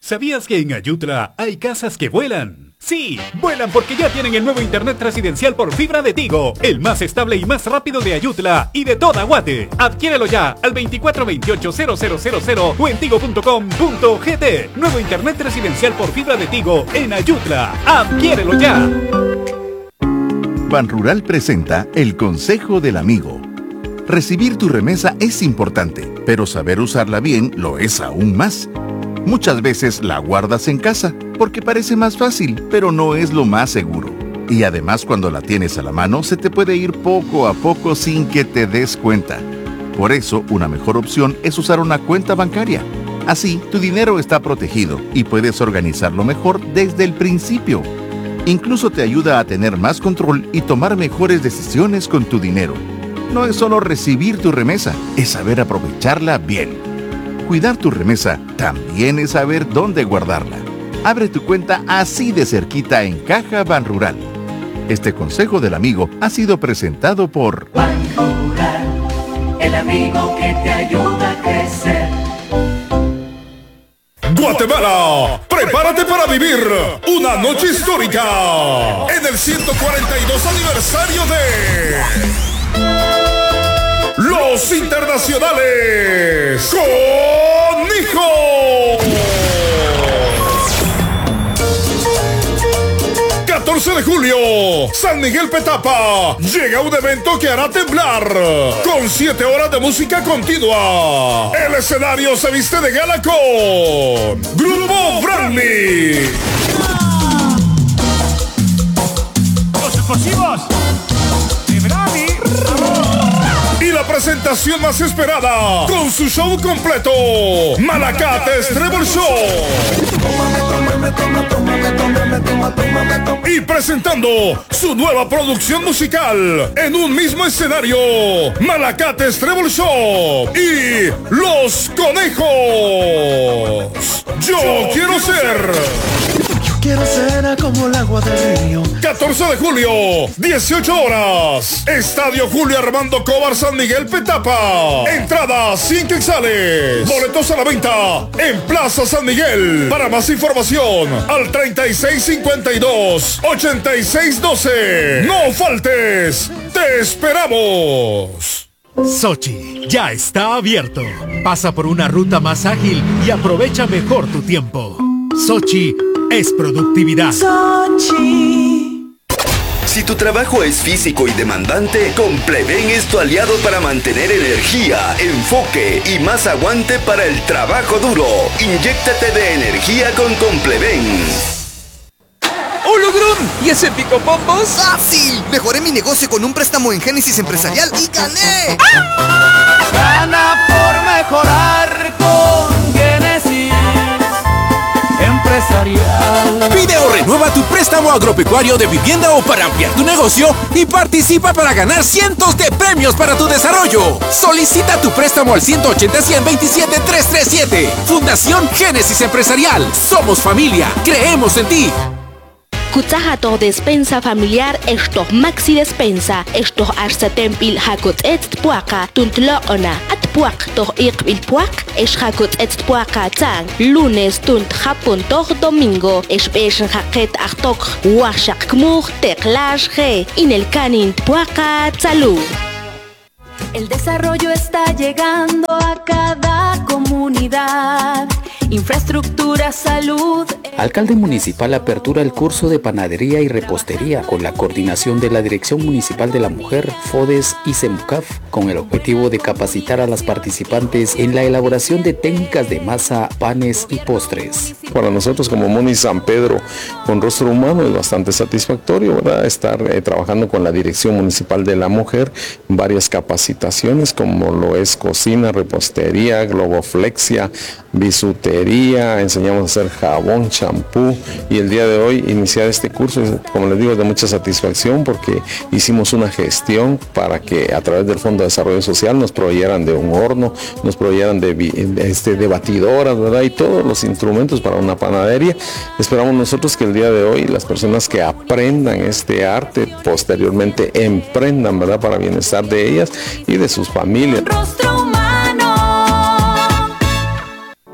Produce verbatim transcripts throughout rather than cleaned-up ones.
¿Sabías que en Ayutla hay casas que vuelan? Sí, vuelan porque ya tienen el nuevo internet residencial por fibra de Tigo, el más estable y más rápido de Ayutla y de toda Guate. Adquiérelo ya al veinticuatro veintiocho cero cero cero cero o en tigo punto com punto gt. Nuevo internet residencial por fibra de Tigo en Ayutla. Adquiérelo ya. Banrural presenta el Consejo del Amigo. Recibir tu remesa es importante, pero saber usarla bien lo es aún más. Muchas veces la guardas en casa porque parece más fácil, pero no es lo más seguro. Y además, cuando la tienes a la mano, se te puede ir poco a poco sin que te des cuenta. Por eso, una mejor opción es usar una cuenta bancaria. Así, tu dinero está protegido y puedes organizarlo mejor desde el principio. Incluso te ayuda a tener más control y tomar mejores decisiones con tu dinero. No es solo recibir tu remesa, es saber aprovecharla bien. Cuidar tu remesa también es saber dónde guardarla. Abre tu cuenta así de cerquita en Caja Banrural. Este consejo del amigo ha sido presentado por Banrural, el amigo que te ayuda a crecer. Guatemala, prepárate para vivir una noche histórica en el ciento cuarenta y dos aniversario de Los Internacionales Conejo. catorce de julio, San Miguel Petapa llega un evento que hará temblar con siete horas de música continua. El escenario se viste de gala con Grupo Branly, los explosivos de Branly y la presentación más esperada con su show completo, Malacates Treble Show. Y presentando su nueva producción musical en un mismo escenario, Malacates Treble Show y Los Conejos. Yo quiero ser. Quiero ser como el agua del río. catorce de julio, dieciocho horas. Estadio Julio Armando Cobar, San Miguel Petapa. Entrada sin quetzales. Boletos a la venta en Plaza San Miguel. Para más información, al treinta y seis cincuenta y dos, ochenta y seis doce. No faltes. Te esperamos. Sochi ya está abierto. Pasa por una ruta más ágil y aprovecha mejor tu tiempo. Sochi es productividad. Sochi. Si tu trabajo es físico y demandante, Compleven es tu aliado para mantener energía, enfoque y más aguante para el trabajo duro. Inyéctate de energía con Compleven. ¡Hola, Grun! ¿Y ese picopompos? ¡Fácil! Mejoré mi negocio con un préstamo en Génesis Empresarial y gané. Gana por mejorar con Génesis Empresarial. Pide o renueva tu préstamo agropecuario de vivienda o para ampliar tu negocio y participa para ganar cientos de premios para tu desarrollo. Solicita tu préstamo al ciento ochenta, cien veintisiete, trescientos treinta y siete. Fundación Génesis Empresarial. Somos familia. Creemos en ti. Kutsahato despensa familiar esto maxi despensa esto hasta tempil hakut et puaka tuntlo ona at puak to ikbil puak es hakut et puaka tang lunes tunt hapun to domingo es besh haket achtok washak kmur teklash ge in el canin puaka tsalu. El desarrollo está llegando a cada comunidad. Infraestructura, salud. Alcalde municipal apertura el curso de panadería y repostería con la coordinación de la Dirección Municipal de la Mujer, FODES y CEMUCAF, con el objetivo de capacitar a las participantes en la elaboración de técnicas de masa, panes y postres. Para nosotros como Muni San Pedro con rostro humano es bastante satisfactorio, ¿verdad? Estar eh, trabajando con la Dirección Municipal de la Mujer en varias capacitaciones como lo es cocina, repostería, globoflexia, bisutería, enseñamos a hacer jabón, champú, y el día de hoy iniciar este curso es, como les digo, de mucha satisfacción porque hicimos una gestión para que a través del Fondo de Desarrollo Social nos proveyeran de un horno, nos proveyeran de, de, este, de batidoras, ¿verdad? Y todos los instrumentos para una panadería. Esperamos nosotros que el día de hoy las personas que aprendan este arte posteriormente emprendan, ¿verdad? Para bienestar de ellas y de sus familias. Rostro humano.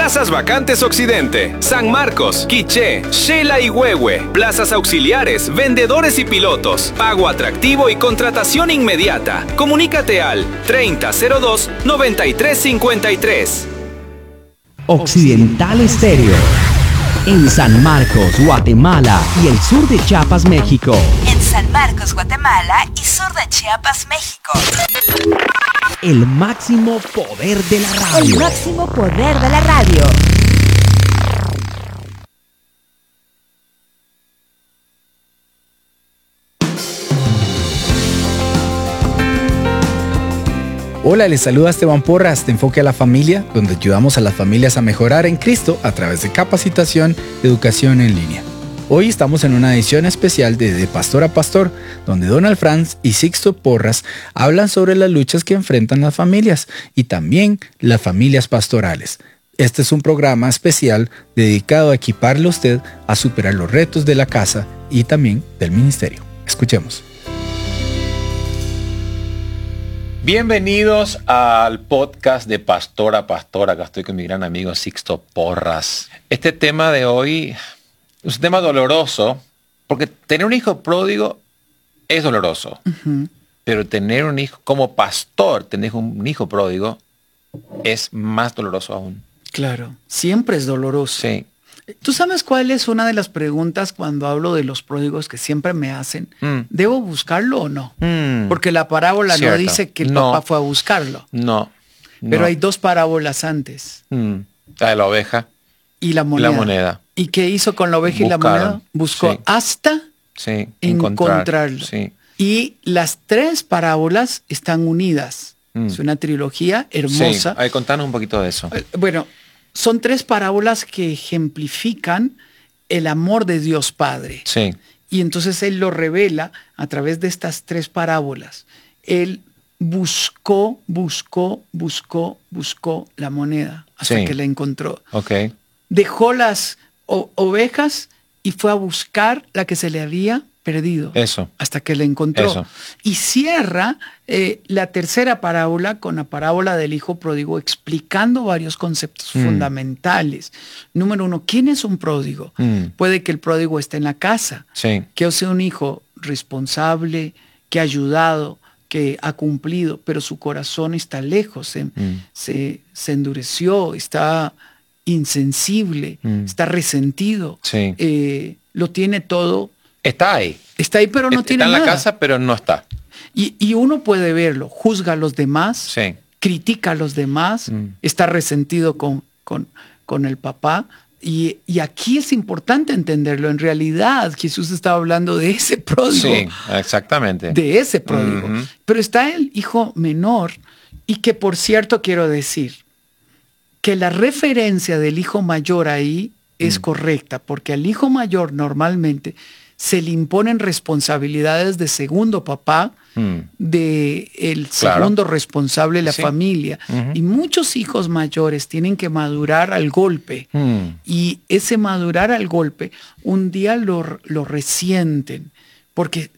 Plazas Vacantes Occidente, San Marcos, Quiché, Shela y Huehue. Plazas auxiliares, vendedores y pilotos. Pago atractivo y contratación inmediata. Comunícate al treinta cero dos noventa y tres cincuenta y tres. Occidental Estéreo. En San Marcos, Guatemala y el sur de Chiapas, México. En San Marcos, Guatemala y sur de Chiapas, México. El máximo poder de la radio. El máximo poder de la radio. Hola, les saluda Esteban Porras de Enfoque a la Familia, donde ayudamos a las familias a mejorar en Cristo a través de capacitación y educación en línea. Hoy estamos en una edición especial de De Pastor a Pastor, donde Donald Franz y Sixto Porras hablan sobre las luchas que enfrentan las familias y también las familias pastorales. Este es un programa especial dedicado a equiparle a usted a superar los retos de la casa y también del ministerio. Escuchemos. Bienvenidos al podcast de Pastor a Pastor. Acá estoy con mi gran amigo Sixto Porras. Este tema de hoy es un tema doloroso, porque tener un hijo pródigo es doloroso. Uh-huh. Pero tener un hijo, como pastor, tener un hijo pródigo es más doloroso aún. Claro, siempre es doloroso. Sí. ¿Tú sabes cuál es una de las preguntas cuando hablo de los pródigos que siempre me hacen? Mm. ¿Debo buscarlo o no? Mm. Porque la parábola Cierto. no dice que el no. papá fue a buscarlo. No. Pero no. hay dos parábolas antes. Mm. La de la oveja. Y la moneda. La moneda. ¿Y qué hizo con la oveja Buscaron. y la moneda? Buscó sí. hasta sí. encontrar. encontrarlo. Sí. Y las tres parábolas están unidas. Mm. Es una trilogía hermosa. Sí. Ay, contanos un poquito de eso. Bueno, son tres parábolas que ejemplifican el amor de Dios Padre. Sí. Y entonces Él lo revela a través de estas tres parábolas. Él buscó, buscó, buscó, buscó la moneda hasta sí. que la encontró. Okay. Dejó las o- ovejas y fue a buscar la que se le había perdido. Eso. Hasta que la encontró. Eso. Y cierra eh, la tercera parábola con la parábola del hijo pródigo, explicando varios conceptos mm. fundamentales. Número uno, ¿quién es un pródigo? Mm. Puede que el pródigo esté en la casa, sí. que sea un hijo responsable, que ha ayudado, que ha cumplido, pero su corazón está lejos, se, mm. se, se endureció, está insensible, mm. está resentido, sí. eh, lo tiene todo. Está ahí. Está ahí, pero no está tiene nada. Está en la casa, pero no está. Y, y uno puede verlo, juzga a los demás, sí. critica a los demás, mm. está resentido con, con, con el papá. Y, y aquí es importante entenderlo. En realidad, Jesús estaba hablando de ese pródigo. Sí, exactamente. De ese pródigo. Uh-huh. Pero está el hijo menor, y que por cierto quiero decir que la referencia del hijo mayor ahí es mm. correcta, porque al hijo mayor normalmente se le imponen responsabilidades de segundo papá, mm. de el claro. segundo responsable de la sí. familia. Uh-huh. Y muchos hijos mayores tienen que madurar al golpe. Mm. Y ese madurar al golpe, un día lo, lo resienten. Porque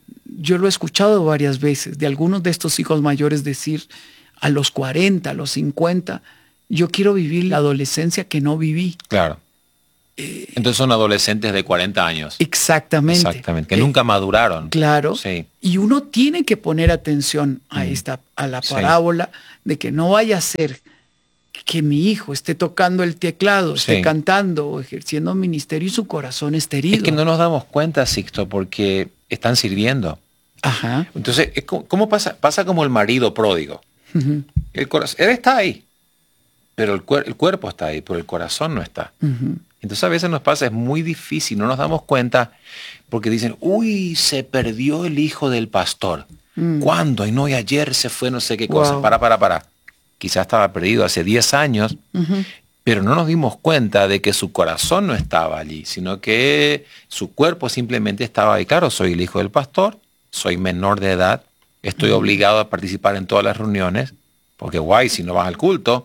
yo lo he escuchado varias veces de algunos de estos hijos mayores decir a los cuarenta, a los cincuenta, yo quiero vivir la adolescencia que no viví. Claro. Entonces son adolescentes de cuarenta años. Exactamente. Exactamente, que eh, nunca maduraron. Claro. Sí. Y uno tiene que poner atención a esta, a la parábola, sí. de que no vaya a ser que mi hijo esté tocando el teclado, esté sí. cantando o ejerciendo ministerio y su corazón esté herido. Es que no nos damos cuenta, Sixto, porque están sirviendo. Ajá. Entonces, ¿cómo pasa? Pasa como el marido pródigo. Uh-huh. El corazón, él está ahí, pero el, cuer- el cuerpo está ahí, pero el corazón no está. Uh-huh. Entonces a veces nos pasa, es muy difícil, no nos damos cuenta porque dicen, uy, se perdió el hijo del pastor. Mm. ¿Cuándo? Y no, y ayer se fue no sé qué cosa. Wow. Para, para, para. Quizás estaba perdido hace diez años, uh-huh. pero no nos dimos cuenta de que su corazón no estaba allí, sino que su cuerpo simplemente estaba ahí. Claro, soy el hijo del pastor, soy menor de edad, estoy uh-huh. obligado a participar en todas las reuniones, porque guay, si no vas al culto,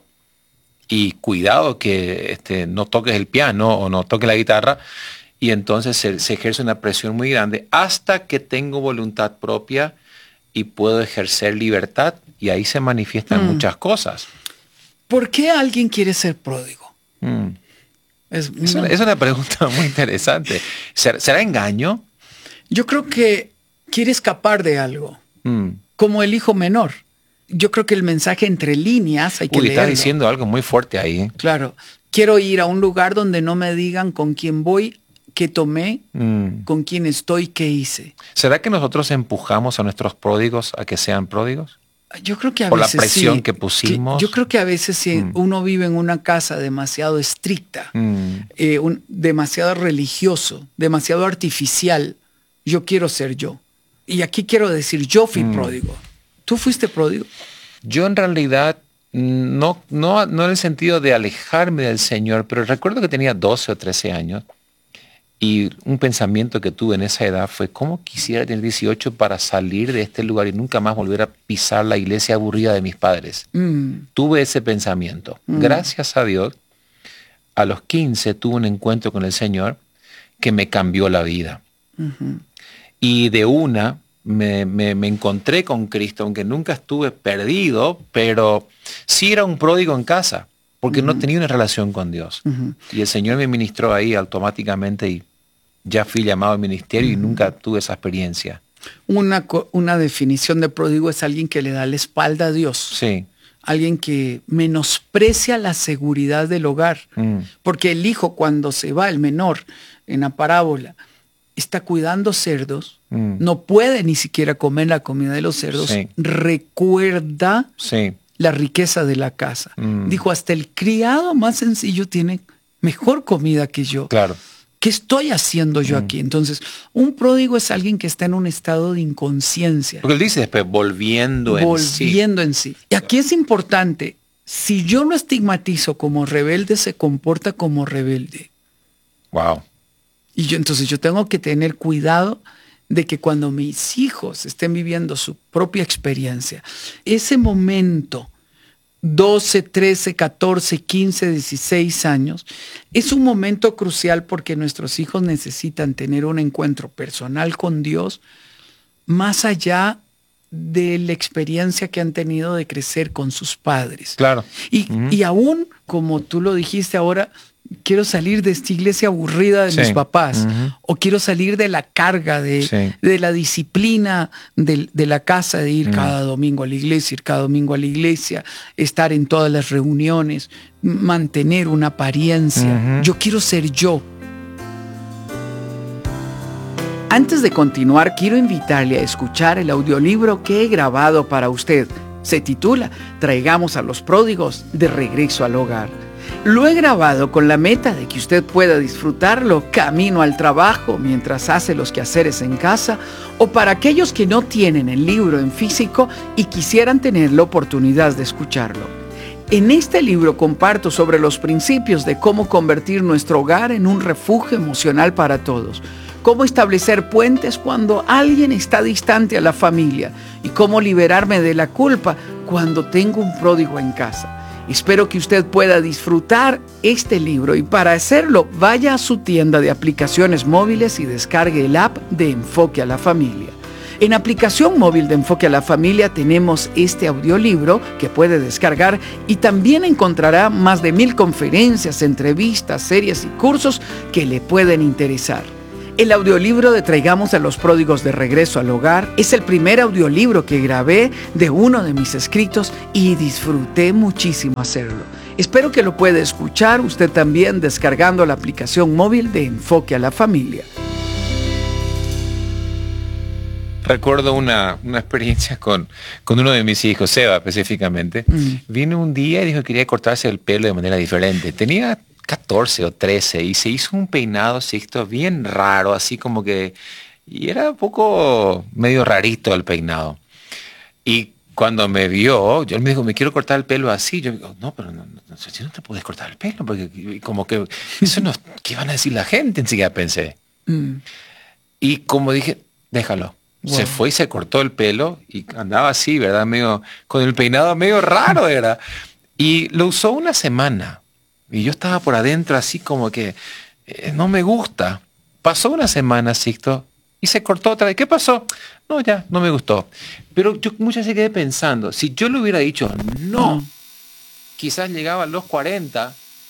y cuidado que este, no toques el piano o no toques la guitarra, y entonces se, se ejerce una presión muy grande hasta que tengo voluntad propia y puedo ejercer libertad, y ahí se manifiestan mm. muchas cosas. ¿Por qué alguien quiere ser pródigo? Mm. Es, es, una, es una pregunta muy interesante. ¿Será, ¿será engaño? Yo creo que quiere escapar de algo, Mm. como el hijo menor. Yo creo que el mensaje entre líneas hay que Uy, leerlo. está diciendo algo muy fuerte ahí. ¿eh? Claro. Quiero ir a un lugar donde no me digan con quién voy, qué tomé, Mm. con quién estoy, qué hice. ¿Será que nosotros empujamos a nuestros pródigos a que sean pródigos? Yo creo que a Por veces la presión sí. que pusimos. Que- yo creo que a veces si Mm. uno vive en una casa demasiado estricta, Mm. eh, un- demasiado religioso, demasiado artificial, yo quiero ser yo. Y aquí quiero decir, yo fui Mm. pródigo. ¿Tú fuiste pródigo? Yo en realidad no, no, no en el sentido de alejarme del Señor, pero recuerdo que tenía doce o trece años y un pensamiento que tuve en esa edad fue cómo quisiera tener dieciocho para salir de este lugar y nunca más volver a pisar la iglesia aburrida de mis padres. Mm. Tuve ese pensamiento. Mm. Gracias a Dios, a los quince tuve un encuentro con el Señor que me cambió la vida. Ujú. Y de una me, me- me encontré con Cristo, aunque nunca estuve perdido, pero sí era un pródigo en casa, porque no tenía una relación con Dios. Ujú. Y el Señor me ministró ahí automáticamente y ya fui llamado al ministerio y nunca tuve esa experiencia. Una, co- una definición de pródigo es alguien que le da la espalda a Dios. Sí. Alguien que menosprecia la seguridad del hogar. Mm. Porque el hijo cuando se va, el menor, en la parábola, está cuidando cerdos, Mm. no puede ni siquiera comer la comida de los cerdos, Sí. recuerda Sí. la riqueza de la casa. Mm. Dijo, hasta el criado más sencillo tiene mejor comida que yo. Claro. ¿Qué estoy haciendo yo aquí? Entonces, un pródigo es alguien que está en un estado de inconsciencia, Porque él dice después, volviendo, en sí. volviendo en sí. Y aquí es importante, si yo lo estigmatizo como rebelde, se comporta como rebelde. Wow. Y yo entonces yo tengo que tener cuidado de que cuando mis hijos estén viviendo su propia experiencia, ese momento, doce, trece, catorce, quince, dieciséis años, es un momento crucial porque nuestros hijos necesitan tener un encuentro personal con Dios más allá de la experiencia que han tenido de crecer con sus padres. Claro. Y, y aún, como tú lo dijiste ahora, quiero salir de esta iglesia aburrida de Sí. mis papás, Ujú. o quiero salir de la carga, de, Sí. de la disciplina del- de, la casa, de ir Mm. cada domingo a la iglesia, ir cada domingo a la iglesia, estar en todas las reuniones, m- mantener una apariencia. Ujú. Yo quiero ser yo. Antes de continuar, quiero invitarle a escuchar el audiolibro que he grabado para usted. Se titula Traigamos a los pródigos de regreso al hogar. Lo he grabado con la meta de que usted pueda disfrutarlo camino al trabajo mientras hace los quehaceres en casa o para aquellos que no tienen el libro en físico y quisieran tener la oportunidad de escucharlo. En este libro comparto sobre los principios de cómo convertir nuestro hogar en un refugio emocional para todos, cómo establecer puentes cuando alguien está distante a la familia y cómo liberarme de la culpa cuando tengo un pródigo en casa. Espero que usted pueda disfrutar este libro y para hacerlo vaya a su tienda de aplicaciones móviles y descargue el app de Enfoque a la Familia. En aplicación móvil de Enfoque a la Familia tenemos este audiolibro que puede descargar y también encontrará más de mil conferencias, entrevistas, series y cursos que le pueden interesar. El audiolibro de Traigamos a los pródigos de regreso al hogar es el primer audiolibro que grabé de uno de mis escritos y disfruté muchísimo hacerlo. Espero que lo pueda escuchar usted también descargando la aplicación móvil de Enfoque a la Familia. Recuerdo una, una experiencia con, con uno de mis hijos, Seba específicamente. Mm. Vino un día y dijo que quería cortarse el pelo de manera diferente. Tenía catorce o trece y se hizo un peinado, Sixto, bien raro, así como que... Y era un poco medio rarito el peinado. Y cuando me vio, yo él me dijo, me quiero cortar el pelo así. Yo digo, no, pero no, no, no, si no te puedes cortar el pelo, porque como que eso no... ¿Qué van a decir la gente? Enseguida pensé. Mm. Y como dije, déjalo. Wow. Se fue y se cortó el pelo y andaba así, ¿verdad? Medio, con el peinado medio raro era. Y lo usó una semana. Y yo estaba por adentro así como que eh, no me gusta. Pasó una semana, Sixto, y se cortó otra vez. ¿Qué pasó? No, ya, no me gustó. Pero yo muchas veces quedé pensando, si yo le hubiera dicho no, quizás llegaba a los cuarenta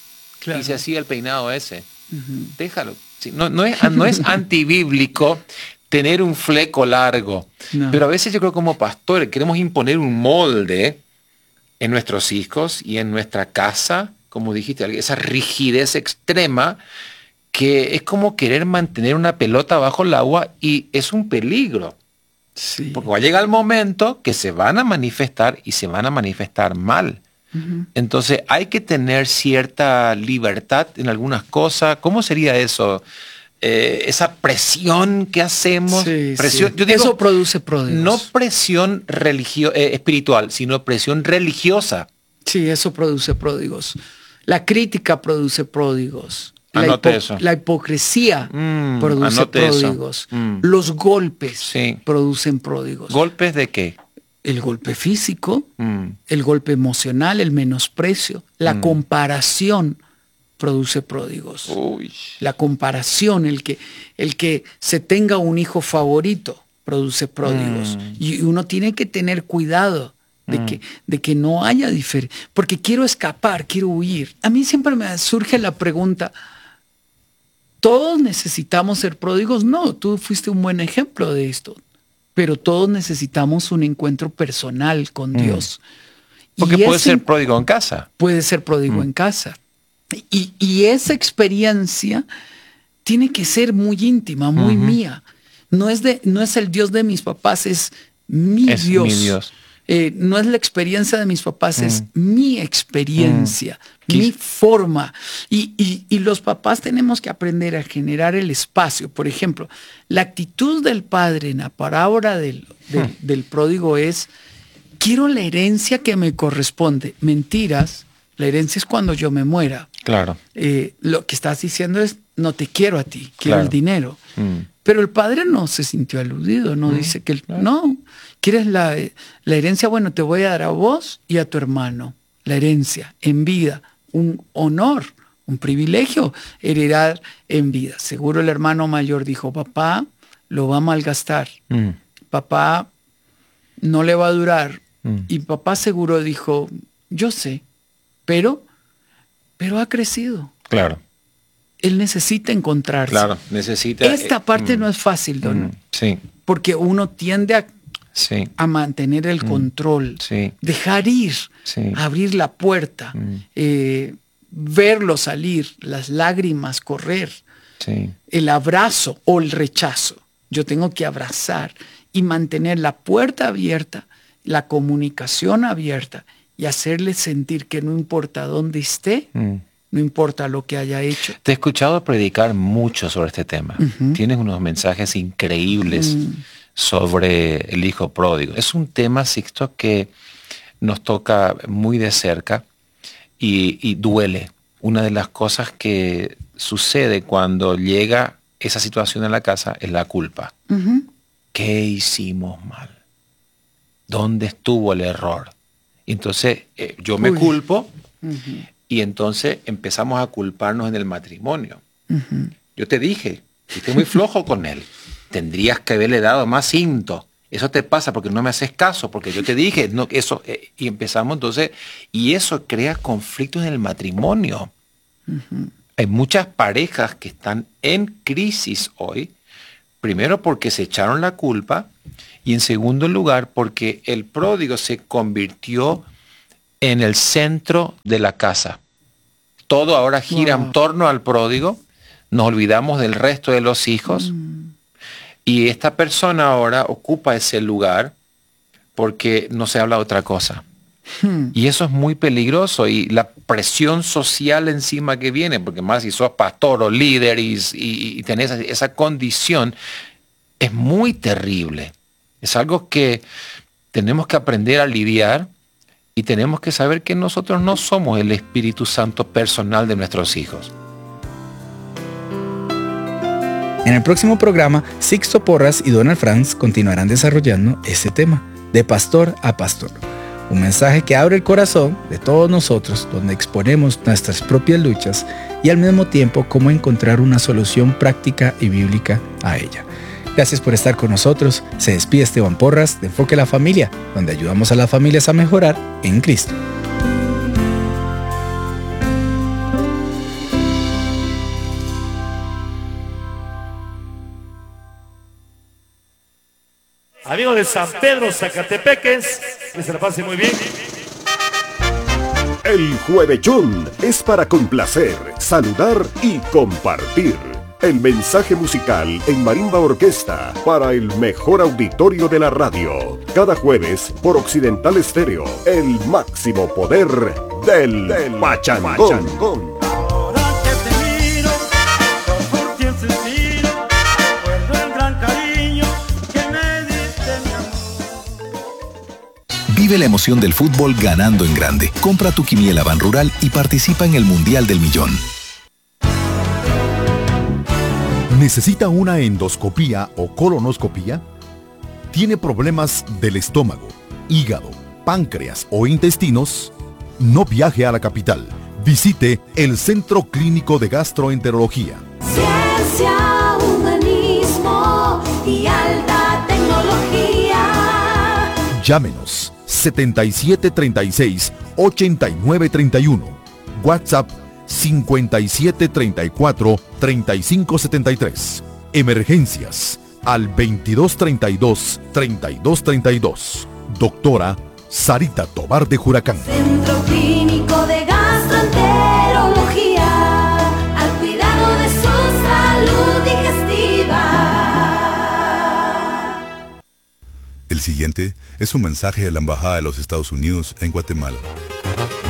claro. y se hacía el peinado ese. Uh-huh. Déjalo. Sí, no, no es, no es antibíblico tener un fleco largo, no. pero a veces yo creo como pastores queremos imponer un molde en nuestros hijos y en nuestra casa, como dijiste, esa rigidez extrema que es como querer mantener una pelota bajo el agua y es un peligro. Sí. Porque va a llegar el momento que se van a manifestar y se van a manifestar mal. Uh-huh. Entonces hay que tener cierta libertad en algunas cosas. ¿Cómo sería eso? Eh, esa presión que hacemos. Sí, presión, sí. Yo digo, eso produce pródigos. No presión religio- eh, espiritual, sino presión religiosa. Sí, eso produce pródigos. La crítica produce pródigos. La, hipo- eso. la hipocresía mm, produce pródigos. Mm. Los golpes sí. producen pródigos. ¿Golpes de qué? El golpe físico, mm. el golpe emocional, el menosprecio, la mm. comparación produce pródigos. Uy. La comparación, el que, el que se tenga un hijo favorito produce pródigos. Mm. Y uno tiene que tener cuidado de, mm. que, de que no haya diferencia. Porque quiero escapar, quiero huir. A mí siempre me surge la pregunta, ¿todos necesitamos ser pródigos? No, tú fuiste un buen ejemplo de esto. Pero todos necesitamos un encuentro personal con mm. Dios. Porque y puede ser pródigo en casa. Puede ser pródigo mm. en casa. Y, y esa experiencia tiene que ser muy íntima, muy uh-huh. mía. No es, de, no es el Dios de mis papás, es mi es Dios. Mi Dios. Eh, no es la experiencia de mis papás, mm. es mi experiencia, mm. mi forma. Y, y, y los papás tenemos que aprender a generar el espacio. Por ejemplo, la actitud del padre en la parábola del, del, mm. del pródigo es, quiero la herencia que me corresponde. Mentiras, la herencia es cuando yo me muera. Claro. Eh, lo que estás diciendo es, no te quiero a ti, quiero claro. el dinero. Mm. Pero el padre no se sintió aludido, no mm. dice que, el, claro. no, ¿quieres la, la herencia? Bueno, te voy a dar a vos y a tu hermano. La herencia en vida, un honor, un privilegio, heredar en vida. Seguro el hermano mayor dijo, papá, lo va a malgastar. Mm. Papá, no le va a durar. Mm. Y papá seguro dijo, yo sé, pero, pero ha crecido. Claro. Él necesita encontrarse. Claro, necesita. Esta parte eh, no es fácil, Don. Mm, sí. Porque uno tiende a, sí. a mantener el mm, control, sí. dejar ir, sí. abrir la puerta, mm. eh, verlo salir, las lágrimas correr, sí. el abrazo o el rechazo. Yo tengo que abrazar y mantener la puerta abierta, la comunicación abierta y hacerle sentir que no importa dónde esté, mm. no importa lo que haya hecho. Te he escuchado predicar mucho sobre este tema. Uh-huh. Tienes unos mensajes increíbles uh-huh. sobre el hijo pródigo. Es un tema, Sixto, que nos toca muy de cerca y, y duele. Una de las cosas que sucede cuando llega esa situación en la casa es la culpa. Uh-huh. ¿Qué hicimos mal? ¿Dónde estuvo el error? Entonces, eh, yo me Uy. culpo uh-huh. y entonces empezamos a culparnos en el matrimonio. Uh-huh. Yo te dije, fuiste muy flojo con él. Tendrías que haberle dado más cinto. Eso te pasa porque no me haces caso, porque yo te dije, no, eso, eh, y empezamos entonces, y eso crea conflictos en el matrimonio. Uh-huh. Hay muchas parejas que están en crisis hoy, primero porque se echaron la culpa, y en segundo lugar porque el pródigo se convirtió en el centro de la casa. Todo ahora gira wow. en torno al pródigo, nos olvidamos del resto de los hijos, mm. y esta persona ahora ocupa ese lugar porque no se habla de otra cosa. Hmm. Y eso es muy peligroso, y la presión social encima que viene, porque más si sos pastor o líder y, y, y tenés esa condición, es muy terrible. Es algo que tenemos que aprender a lidiar, y tenemos que saber que nosotros no somos el Espíritu Santo personal de nuestros hijos. En el próximo programa, Sixto Porras y Donald Franz continuarán desarrollando este tema, de pastor a pastor. Un mensaje que abre el corazón de todos nosotros, donde exponemos nuestras propias luchas y al mismo tiempo cómo encontrar una solución práctica y bíblica a ella. Gracias por estar con nosotros. Se despide Esteban Porras de Enfoque a la Familia, donde ayudamos a las familias a mejorar en Cristo. Amigos de San Pedro, Zacatepeques, que se la pase muy bien. El Juevechón es para complacer, saludar y compartir. El mensaje musical en Marimba Orquesta para el mejor auditorio de la radio. Cada jueves por Occidental Estéreo, el máximo poder del, del pachangón. pachangón. Vive la emoción del fútbol ganando en grande. Compra tu quiniela Ban Rural y participa en el Mundial del Millón. ¿Necesita una endoscopía o colonoscopía? ¿Tiene problemas del estómago, hígado, páncreas o intestinos? No viaje a la capital. Visite el Centro Clínico de Gastroenterología. Ciencia, humanismo y alta tecnología. Llámenos setenta y siete treinta y seis, ochenta y nueve treinta y uno. WhatsApp cincuenta y siete treinta y cuatro, treinta y cinco setenta y tres. Emergencias al veintidós treinta y dos, treinta y dos treinta y dos. Doctora Sarita Tobar de Juracán. Centro Clínico de Gastroenterología, al cuidado de su salud digestiva. El siguiente es un mensaje de la Embajada de los Estados Unidos en Guatemala.